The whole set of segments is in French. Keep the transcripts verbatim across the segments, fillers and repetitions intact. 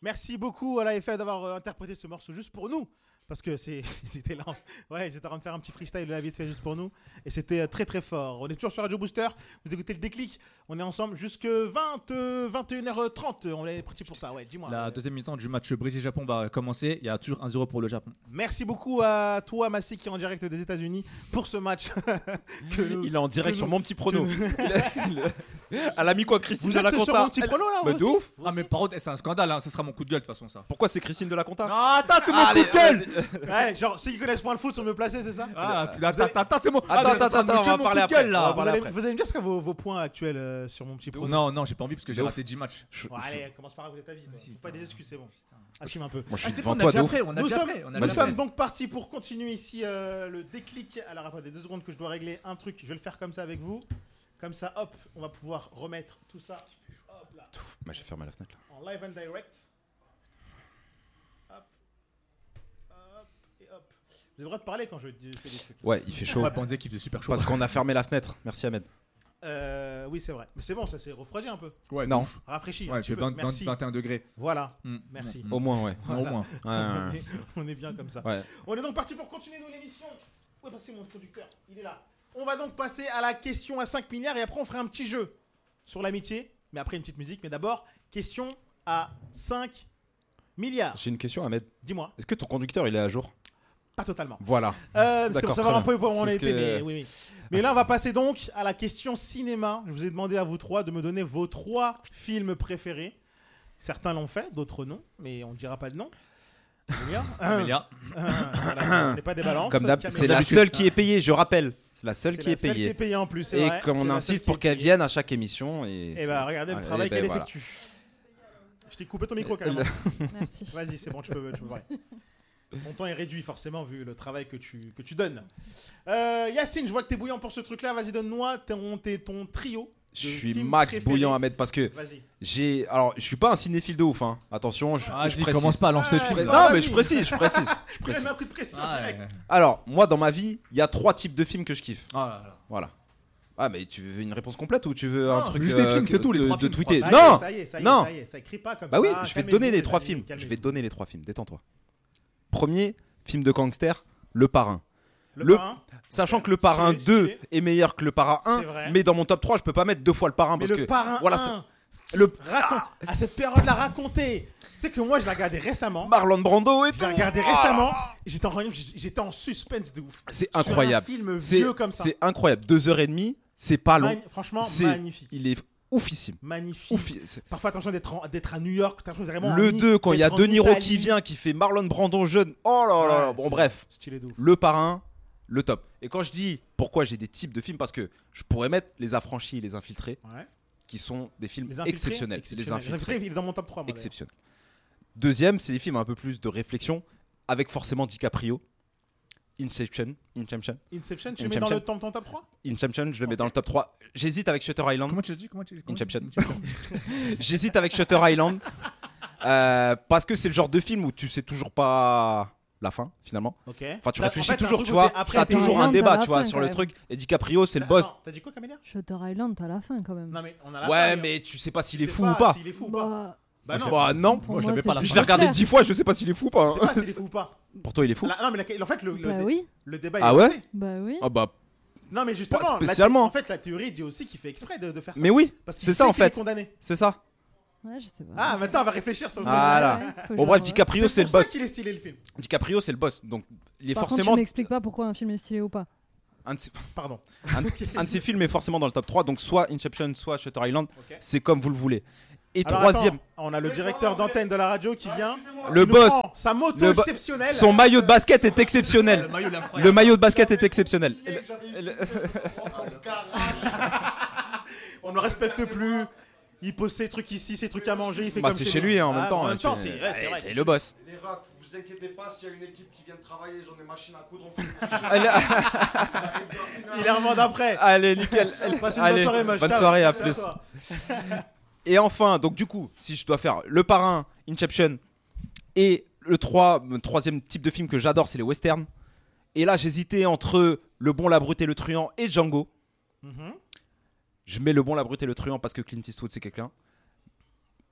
Merci beaucoup à la F A d'avoir euh, interprété ce morceau juste pour nous. Parce que c'est, c'était lent. Ouais, ils étaient en train de faire un petit freestyle de la vite fait juste pour nous. Et c'était euh, très très fort. On est toujours sur Radio Booster. Vous écoutez le déclic. On est ensemble jusque vingt, euh, vingt et une heures trente. On est parti pour ça. Ouais, dis-moi. La deuxième mi-temps du match Brésil-Japon va commencer. Il y a toujours un zéro pour le Japon. Merci beaucoup à toi, Massy, qui est en direct des États-Unis pour ce match. que nous, il est en direct sur nous, mon petit prono. Elle a mis quoi, Christine Vous de la êtes sur Conta? mon petit prono là? Mais de ouf. Ah, mais par contre, c'est un scandale. Hein. Ce sera mon coup de gueule de toute façon, ça. Pourquoi c'est Christine de la Conta? Non, attends, c'est mon Allez, coup de gueule. Ouais, genre, ceux qui connaissent moins le foot sont mieux placés, c'est ça? Ah, puis là, attends, attends, c'est mon. Attends, attends, attends, on va parler après. Là. On va Vous, allez, après. vous allez me dire ce que vos, vos points actuels euh, sur mon petit prono. Non, non, j'ai pas envie parce que j'ai raté dix matchs. Bon, allez, commence par raconter ta vie. Faut pas des excuses, c'est bon. Assume un peu. Moi, je suis Ah, devant bon, toi on a de ouf. déjà on a Nous déjà sommes, fait, on a nous déjà sommes fait. donc partis pour continuer ici euh, le déclic. Alors attendez deux secondes que je dois régler un truc. Je vais le faire comme ça avec vous. Comme ça, hop, on va pouvoir remettre tout ça. Hop là. Bah, j'ai fermé la fenêtre là. En live and direct. Hop. Hop. Et hop. Vous avez le droit de parler quand je fais des trucs. Ouais, il fait chaud. Ouais, on disait qu'il faisait super chaud. Parce qu'on a fermé la fenêtre. Merci Ahmed. Euh, oui, c'est vrai. Mais c'est bon, ça s'est refroidi un peu. Ouais, Non. Rafraîchi. Ouais, un petit il fait peu. vingt, Merci. vingt et un degrés. Voilà. Mm. Merci. Mm. Au moins, ouais. Au moins. Ouais, ouais, on, ouais. est, on est bien comme ça. Ouais. On est donc parti pour continuer nous l'émission. Où est passé mon conducteur? Il est là. On va donc passer à la question à cinq milliards et après on fera un petit jeu sur l'amitié, mais après une petite musique. Mais d'abord, question à cinq milliards. J'ai une question, Ahmed. Dis-moi. Est-ce que ton conducteur il est à jour? Pas totalement. Voilà. Euh, c'était D'accord, pour savoir très un peu où on C'est ce était, que- mais oui, oui. Mais là, on va passer donc à la question cinéma. Je vous ai demandé à vous trois de me donner vos trois films préférés. Certains l'ont fait, d'autres non, mais on ne dira pas de nom. Amélia. Amélia. Euh, voilà, on n'est pas des balances. Comme d'hab, Camélia. c'est la seule qui est payée, je rappelle. C'est la seule C'est qui la est seule qui est payée. payée en plus, c'est Et vrai. comme C'est on la insiste seule pour qui est qu'elle payée. vienne à chaque émission. Et, Et bah regardez le Ouais, travail et ben qu'elle voilà. effectue. Je t'ai coupé ton micro carrément. Merci. Vas-y, c'est bon, tu peux, tu peux parler. Mon temps est réduit forcément vu le travail que tu, que tu donnes. Euh, Yacine, je vois que t'es bouillant pour ce truc-là. Vas-y, donne-moi ton, t'es ton trio. Je de suis films max préférés. bouillant, Ahmed, parce que Vas-y. j'ai. Alors, je suis pas un cinéphile de ouf, hein. Attention, je, Ah, je vas-y, précise. commence pas, lance le Ah, film. c'est Non, pas- mais vas-y. je précise, je précise. Je Tu précise. mets un coup de pression Ah, direct. ouais. Alors, moi, dans ma vie, il y a trois types de films que je kiffe. Oh là là. Voilà. Ah, mais tu veux une réponse complète ou tu veux un Non, truc juste des films, que- c'est tout, les de, trois de films, tweeter? Ça y est, Non, ça y est, ça y est, non. ça y est, ça écrit pas comme Bah oui, ça. je vais te donner Calmez-vous, les trois amis, films. Je calmez-vous. vais te donner les trois films. Détends-toi. Premier film de gangster, Le Parrain. Le, Le- parrain. Sachant Ok. que Le Parrain Stylé, deux stylé. est meilleur que Le Parrain C'est un, vrai. mais dans mon top trois, je peux pas mettre deux fois Le Parrain Mais parce le que parrain voilà, un, c'est- le raconte, à cette période-là, raconté. Tu sais que moi, je l'ai regardé récemment. Marlon Brando et Je tout. l'ai regardé récemment. J'étais en, j'étais en suspense de ouf. C'est Sur incroyable. Un film C'est vieux comme ça. c'est incroyable. Deux heures et demie, c'est pas long. Magn- Franchement, C'est- magnifique. Il est oufissime. Magnifique. Oufi- c'est- Parfois, attention d'être, en- d'être à New York. T'as l'impression vraiment Le en I- deux, quand il y a d'être en De Niro Italie. qui vient, qui fait Marlon Brando jeune. Oh là là. Ouais, Bon, c'est bref. Stylé de ouf. Le Parrain, le top. Et quand je dis pourquoi j'ai des types de films, parce que je pourrais mettre Les Affranchis et Les Infiltrés, Ouais. qui sont des films Les Infiltrés, exceptionnels. exceptionnel. Les Infiltrés, il est dans mon top trois. Moi, d'ailleurs. exceptionnels. Deuxième, c'est des films un peu plus de réflexion, avec forcément DiCaprio. Inception. Inception. Inception, tu le mets Inception. dans le top, ton top trois? Inception, je le mets dans le top trois. J'hésite avec Shutter Island. Comment tu l'as dit? Comment tu comment tu- Inception. J'hésite avec Shutter Island. euh, parce que c'est le genre de film où tu sais toujours pas la fin, finalement. Ok. Enfin, tu T'as- réfléchis en fait, t'as un toujours, truc tu où vois. t'es- après, T'as t'es- toujours un Island, débat, t'as la tu vois, fin, sur quand le même. truc. Et DiCaprio, c'est le Ah, boss. non, T'as dit quoi, Camélia? Shutter Island, t'as la fin quand même. Non, mais on a la Ouais, fin, mais tu sais pas s'il tu est sais fou ou pas. S'il est fou ou pas. Bah, Bah non. Bah non. pour Moi, je moi, l'avais c'est pas la plus Je l'ai regardé clair. dix fois, je sais pas s'il est fou ou pas. Je sais hein. pas s'il est fou ou pas. Pour toi, il est fou. La- Non, mais la- en fait, le, le, Bah dé- oui, le débat est Ah ouais lancé. bah oui. Ah bah. Non, mais justement, Pas la thé- spécialement. en fait, la théorie dit aussi qu'il fait exprès de, de faire ça. Mais oui, Parce qu'il c'est sait ça en qu'il est fait. condamné. C'est ça. Ouais, je sais pas. Ah, maintenant, on va réfléchir sur le Voilà. Ouais, faut Bon, genre, bref, ouais. DiCaprio, c'est C'est le pour ça boss. qu'il est stylé le film. DiCaprio, c'est le boss. Donc, il est Par contre, forcément. tu m'expliques pas pourquoi un film est stylé ou pas. Un de, ses... Pardon. un, un de ses films est forcément dans le top trois. Donc, soit Inception, soit Shutter Island. Ok. C'est comme vous le voulez. Et Alors, troisième, attends, on a le directeur d'antenne de la radio qui vient. le Il nous boss. prend sa moto Le bo- exceptionnelle. Son maillot de basket est exceptionnel. Le maillot de basket est exceptionnel. On ne respecte plus. Il pose ses trucs ici, ses trucs à manger. Il fait Bah, comme c'est chez chez lui hein, en Ah, même temps. En même hein, temps, tu- c'est ouais, c'est Ouais, vrai. c'est le boss. Les refs, vous inquiétez pas, s'il y a une équipe qui vient de travailler, ils ont des machines à coudre, on fait des t-shirts. Il est remonte après. Allez, nickel. Passe une Allez, bonne soirée, moche. bonne Ciao. soirée, à Ciao, plus. toi. Et enfin, donc du coup, si je dois faire Le Parrain, Inception, et le trois, le troisième type de film que j'adore, c'est les westerns. Et là, j'hésitais entre Le Bon, la Brute et le Truand et Django. Mhm. Je mets Le Bon, la Brute et le Truand parce que Clint Eastwood, c'est quelqu'un.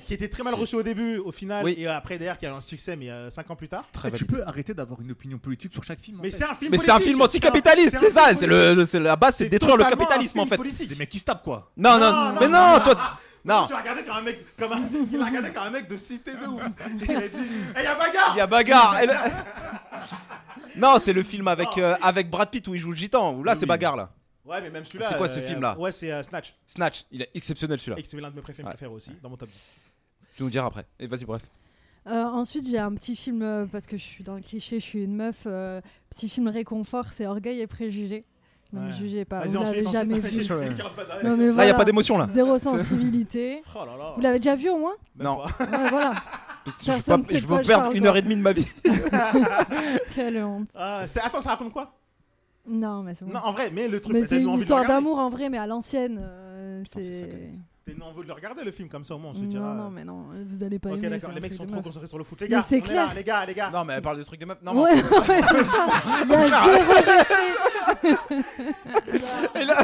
qui était très mal reçu au début, au final, Oui. et après d'ailleurs qui a eu un succès, mais euh, cinq ans plus tard. Très Eh, tu validé. peux arrêter d'avoir une opinion politique sur chaque film. en Mais fait. c'est un film Mais politique. c'est un film anticapitaliste, un c'est ça. film C'est politique. le, le- c'est la base, c'est de détruire le totalement un capitalisme en film fait. politique. Des mecs qui se tapent quoi. Non, non, Non, mais non, non, non, toi. Non, Tu l'as regardé comme un mec, comme un, il l'a regardé comme un mec de cité de ouf. Il a dit, eh y'a bagarre. il y a bagarre. Elle- Non, c'est le film avec, euh, avec Brad Pitt où il joue le gitan. Où là, Oui, c'est oui. bagarre là. Ouais, mais même celui-là. C'est quoi ce euh, film-là Ouais, c'est euh, Snatch. Snatch, il est exceptionnel celui-là. Et que c'est l'un de mes préférés Ouais. préférés aussi, dans mon top dix. Tu nous diras après. Et vas-y, bref. Euh, ensuite, j'ai un petit film, euh, parce que je suis dans le cliché, je suis une meuf. euh, petit film réconfort, c'est Orgueil et Préjugés. Ne me Ouais. jugez pas, Vas-y, vous l'avez ensuite, jamais ensuite, vu. ensuite. Regarde pas derrière, Non, c'est- mais Là, il n'y voilà. a pas d'émotion là. Zéro sensibilité. Oh là là. Vous l'avez déjà vu au moins? Même Non. pas. Ouais, voilà. Je veux Personne pas- sait je de quoi veux je perdre parle, une quoi. heure et demie de ma vie. Quelle honte. Ah, c'est- Attends, ça raconte quoi? Non, mais c'est bon. Non, en vrai, mais le truc. mais t'as c'est nous une envie de le histoire regarder. d'amour en vrai, mais à l'ancienne. euh, Putain, c'est ça, quand c'est. même. T'es nous envie de le regarder le film comme ça au moins on se Non, dira. non, mais non, vous allez pas Ok, aimer. d'accord, c'est les un mecs truc sont de trop meuf. concentrés sur le foot. Les Mais gars, c'est on est là, clair. les gars, les gars. Non, mais elle parle de trucs de meuf. Non, non. Ouais, ouais, c'est ça. Il y a zéro respect. Et là,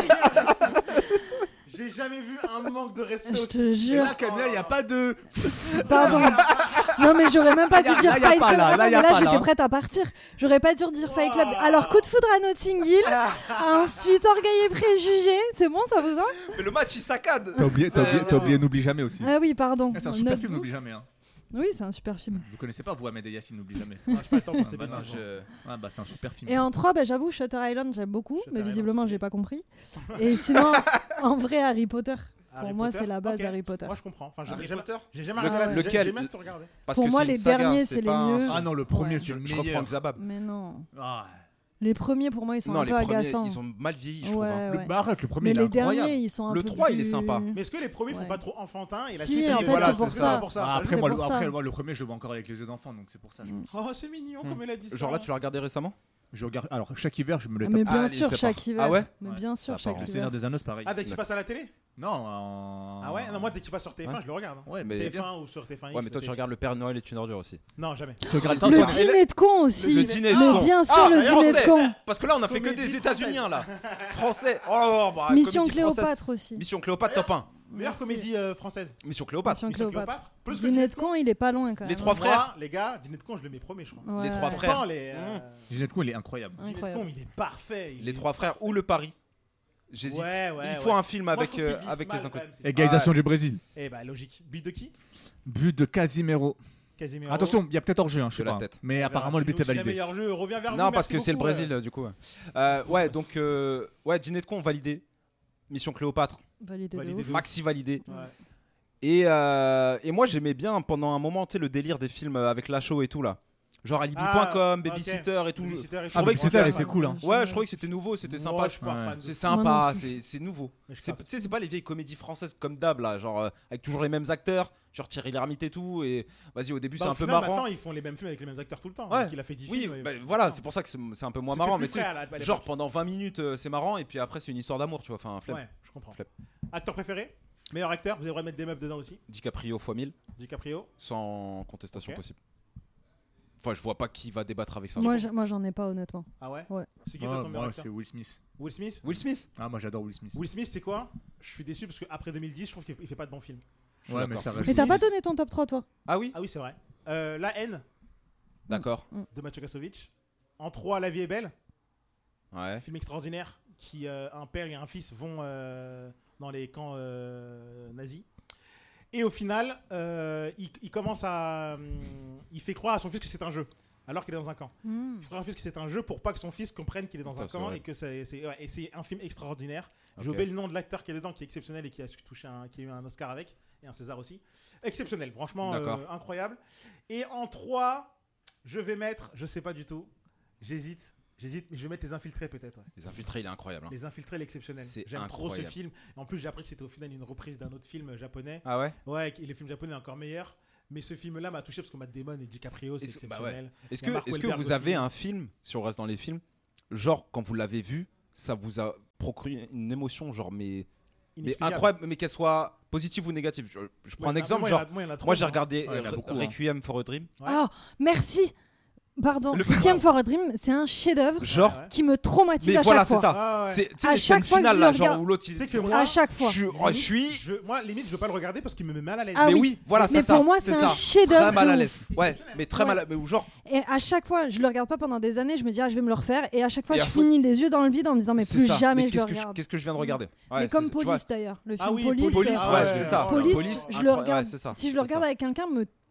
J'ai jamais vu un manque de respect Je aussi. te jure. Camilla, il n'y a pas de. Pardon. Non, mais j'aurais même pas dû Là, y a- dire là, y a Fight pas, Club. là, Ah non, là, y a mais là, pas, j'étais là. prête à partir. J'aurais pas dû dire Fight Club. Wow. Alors, coup de foudre à Notting Hill. Ensuite, Orgueil et Préjugés. C'est bon, ça vous va? mais le match il saccade. T'as oublié, t'as oublié, t'as oublié N'oublie jamais aussi. Ah oui, pardon. Ah, c'est un super film, Notebook. N'oublie jamais. Hein. Oui, c'est un super film. Vous connaissez pas, vous, Ahmed et Yassine, N'oublie jamais. Ah, j'ai pas le temps pour Ah, ces bah non, bêtises. Je- Ah bah c'est un super film. Et en trois, bah, j'avoue, Shutter Island, j'aime beaucoup. Shutter mais Island, visiblement, c'est- j'ai pas compris. Et sinon, en vrai, Harry Potter. Harry Pour moi, Potter, c'est la base ok. Harry Potter. Moi, je comprends. Enfin, j'ai Harry jamais, Potter j'ai jamais Le- regardé. lequel J'ai j'ai même tout regardé. Parce Pour que moi, c'est une les saga, derniers, c'est les pas un- mieux. Ah non, le premier, Ouais. c'est le Je meilleur. reprends Xabab. Mais non. Ah. Les premiers, pour moi, ils sont Non, un les peu premiers, agaçants. ils ont mal vieilli, je trouve. Ouais, hein. Le, ouais. bah arrête, le premier, Mais il est les incroyable. derniers, ils sont un Le peu trois, il est plus- sympa. Mais est-ce que les premiers font Ouais. pas trop enfantin et la Si, suite, en c'est- fait, voilà, c'est pour c'est ça. ça. pour ça. Ah, ça, après, c'est moi, pour le, ça. après moi, le premier, je le vois encore avec les yeux d'enfant, donc c'est pour ça. Je... Mm. Oh, c'est mignon Hmm. comme elle a dit ça. Genre là, tu l'as regardé récemment je regarde. Alors, chaque hiver, je me le Ah, mais tape. bien Allez, sûr, c'est chaque parti. hiver. Ah ouais Mais Ouais. bien sûr, Ça chaque part, Le hein. Seigneur hiver. des Anneaux, c'est pareil. Ah, dès qu'il passe à la télé? Non, en... Ah ouais? Non, moi, dès qu'il passe sur T F un, Ouais. je le regarde. hein. Ouais, mais c'est T F bien. un ou sur T F un. Ouais, mais toi, tu regardes Le Père Noël est une ordure aussi. Non, jamais. Tu regardes Attends, Le attends, dîner de con aussi. Le dîner de Mais con. bien sûr, Ah, le et dîner français. de con. Parce que là, on a fait que Comédie des française. États-Unis là. Français. Oh, bah, Mission comédie française. Cléopâtre aussi. Mission Cléopâtre, top un. Meilleure Merci. comédie euh, française. Mission Cléopâtre. Mission Mission Cléopâtre. Cléopâtre. Plus que Dîner de con, il est pas loin quand même. Les trois Moi, frères. les gars, Dîner de con, je le mets premier, je crois. Ouais. Les trois frères. Pourtant, les. euh, Ginette Co, il est incroyable. Dîner de Incroyable. con, il est parfait. il Les est- trois frères ou Le Pari. J'hésite. Ouais, ouais, Il faut ouais. un film Moi, je avec, trouve euh, qu'il glisse avec mal, les quand inconnus. même, c'est- Égalisation du Brésil. Eh bah, logique. But de qui? But de Casimiro. Casimiro. Attention, il y a peut-être hors-jeu, hein, je sais De la pas. tête. Mais Eh ben, apparemment, le tu but nous est dis le validé. meilleur jeu, reviens vers Non, vous, parce merci que c'est le beaucoup, Brésil, euh. euh, du coup. Euh, ouais, donc, euh, ouais, Dîner de con validé. Mission Cléopâtre, Validé de Validé ouf. de Maxi validé. Ouais. Et, euh, et moi, j'aimais bien pendant un moment, tu sais, le délire des films avec Lachaud et tout là. Genre alibi point com, Ah, Babysitter ok. et tout. Babysitter et Je trouvais que Babysitter, c'était- c'était cool, hein. Ouais, je trouvais que c'était nouveau, c'était Moi, sympa. je suis pas Ouais. fan. de C'est ça. Moi sympa, non plus. c'est c'est nouveau. Mais je C'est- capte. Tu sais, c'est pas les vieilles comédies françaises comme d'hab là, genre euh, avec toujours les mêmes acteurs, genre Thierry Lhermitte et tout. Et vas-y, au début Bah, c'est au un peu final, marrant. Maintenant, ils font les mêmes films avec les mêmes acteurs tout le temps. Ouais. Donc, il a fait dix Oui, films. bah, euh, voilà, franchement. c'est pour ça que c'est c'est un peu moins C'était marrant. plus Mais tu sais, frais à la- à l'époque. genre pendant vingt minutes euh, c'est marrant et puis après c'est une histoire d'amour, tu vois. Enfin, flemme. Ouais, je comprends. Flemme. Acteur préféré? Meilleur acteur? Vous avez le droit de mettre des meufs dedans aussi? DiCaprio fois mille, DiCaprio? sans contestation Ok. possible. Enfin, je vois pas qui va débattre avec ça. Moi, je- moi, j'en ai pas, honnêtement. Ah ouais? Ouais. C'est qui Ouais, toi ton meilleur moi, acteur? c'est Will Smith. Will Smith? Will Smith. Ah, moi, j'adore Will Smith. Will Smith, c'est quoi? Je suis déçu parce qu'après deux mille dix, je trouve qu'il il fait pas de bons films. Je suis Ouais, mais d'accord. ça reste. Mais t'as Smith. pas donné ton top trois, toi? Ah oui, Ah oui, c'est vrai. Euh, La haine d'accord. de Mathieu Kassovitch. En trois, La vie est belle. Ouais. Film extraordinaire qui euh, un père et un fils vont euh, dans les camps euh, nazis. Et au final, euh, il, il commence à, hum, il fait croire à son fils que c'est un jeu, alors qu'il est dans un camp. Hmm. Il fait croire à son fils que c'est un jeu pour pas que son fils comprenne qu'il est dans Ça, un c'est camp vrai. et que c'est, c'est- ouais, et c'est un film extraordinaire. J'ai Ok. oublié le nom de l'acteur qui est dedans, qui est exceptionnel et qui a touché un, qui a eu un Oscar avec et un César aussi. Exceptionnel, franchement, D'accord. euh, incroyable. Et en trois, je vais mettre, je sais pas du tout, j'hésite. J'hésite, mais je vais mettre Les Infiltrés peut-être. ouais. Les Infiltrés, il est incroyable. hein. Les Infiltrés, l'exceptionnel. C'est J'aime trop ce incroyable. film. Et en plus, j'ai appris que c'était au final une reprise d'un autre film japonais. Ah ouais. Ouais, et le film japonais est encore meilleur. Mais ce film-là m'a touché parce que Matt Damon et DiCaprio, c'est Est-ce- bah exceptionnel. Est-ce Il y a que, Mark est-ce que Wahlberg vous avez aussi. un film, si on reste dans les films, genre quand vous l'avez vu, ça vous a procuré une émotion, genre mais, mais Inexplicable. incroyable, mais qu'elle soit positive ou négative. Je, je prends Ouais, un bah, exemple, moi, il y en genre a- moi, il y en a trop, moi j'ai moi. regardé Ouais, il y en a Re- beaucoup, hein. Requiem for a Dream, Ouais. Ah, merci. Pardon. Le- Requiem for a Dream, c'est un chef-d'œuvre genre. Ouais, ouais. qui me traumatise Mais à voilà, chaque c'est fois. ça. Ah, ouais. C'est tu sais, À les chaque scènes fois que finales je là, le genre regarde- où l'autre il. Tu sais que je moi, À chaque fois. suis, oh, je suis. Je, moi, limite, je veux pas le regarder parce qu'il me met mal à l'aise. Ah mais oui. oui, voilà, Mais c'est ça. pour moi, c'est c'est un ça. chef-d'œuvre Très mal à de l'aise. Ouais, mais très Ouais. mal à mais ou genre. Et à chaque fois, je le regarde pas pendant des années, je me dis, ah, je vais me le refaire. Et à chaque fois, Et je à fond- finis les yeux dans le vide en me disant, mais c'est plus ça. jamais Mais je le qu'est-ce que regarde. Qu'est-ce que je viens de regarder Ouais, Mais comme c'est- tu vois, Police d'ailleurs. Le film Ah oui, Police. Police, euh, ouais, ouais, c'est ça. ouais, Police, Police, je le incroyable, regarde. ouais, c'est ça, Si je c'est le regarde ça. avec quelqu'un, me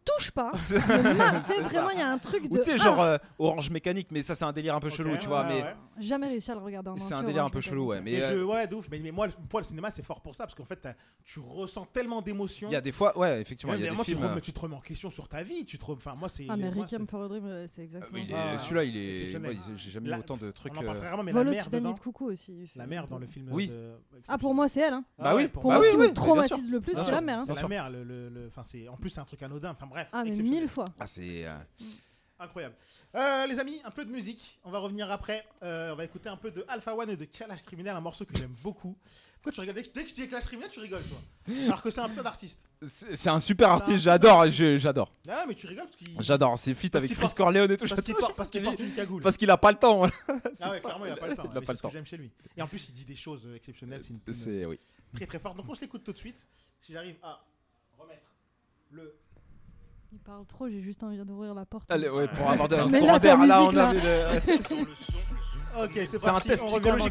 touche pas. Le ma- tu sais, vraiment, il y a un truc Ou de. tu sais, genre euh, Orange Mécanique, mais ça, c'est un délire un peu Ok, chelou, tu ouais, vois. ouais, mais ouais. Jamais réussi à le regarder en entier. c'est un délire un Orange peu chelou, ouais. Mécanique. Mais Mais euh, je, ouais, de ouf. Mais, mais moi, le- pour le cinéma, c'est fort pour ça parce qu'en fait, t'as- tu ressens tellement d'émotions. il y a des fois, ouais, effectivement, Même il y a des des moments, tu, te films. remets, euh, tu te remets en question sur ta vie. Tu te re- Enfin, moi, c'est. Ah, mais moi, Requiem c'est- for a Dream, euh, c'est euh, exactement il ça. est- Ah, Celui-là, il est. exceptionnel. ouais, J'ai jamais La- eu autant de trucs. On en parle euh, vraiment, mais Vol la mère au-dessus d'un nid dedans. de coucou aussi. La mère dans le film. Oui. de- Ah, pour moi, c'est elle. Hein. Ah Bah ouais, oui, Pour bah moi, oui, ce qui oui, me bien sûr. traumatise le plus, Bien c'est sûr. la mère. hein. C'est Bien la sûr. mère. Le, le, le- enfin, c'est, en plus, c'est un truc anodin. Enfin, bref. Ah, mais exceptionnel. mille fois. Ah, c'est. euh, Incroyable. Euh, les amis, un peu de musique. On va revenir après. Euh, on va écouter un peu de Alpha One et de Kalash Criminel, un morceau que j'aime beaucoup. Pourquoi tu rigoles dès que, dès que je dis Kalash Criminel, tu rigoles, toi. Alors que c'est un peu d'artiste. C'est c'est un super C'est un artiste, super j'adore, artiste. je- j'adore. Ah, mais tu rigoles parce qu'il, J'adore, c'est fit Parce avec qu'il Chris porte- Corleone et tout. parce qu'il j'adore, porte, parce qu'il parce porte une cagoule. Parce qu'il a pas le temps. Ah C'est ouais, ça. clairement, il a pas le temps. Il a Mais pas c'est le ce que temps. j'aime chez lui. Et en plus, il dit des choses euh, exceptionnelles. C'est une plume, C'est oui. euh, très très forte. Donc on se l'écoute tout de suite. Si j'arrive à remettre le. Il parle trop, j'ai juste envie d'ouvrir la porte. Allez, ouais, pour avoir de Mais pour là, un ta verre, là, musique, on là. a mis le- Ok, c'est C'est un parti. test On revient dans psychologique